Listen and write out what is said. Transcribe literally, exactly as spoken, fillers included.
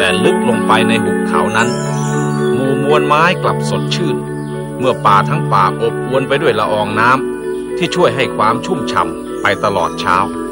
แต่ลึกลงไปในหุบเขานั้นหมู่มวลไม้กลับสดชื่นเมื่อป่าทั้งป่าอบอวลไปด้วยละอองน้ำที่ช่วยให้ความชุ่มฉ่ำไปตลอดเช้า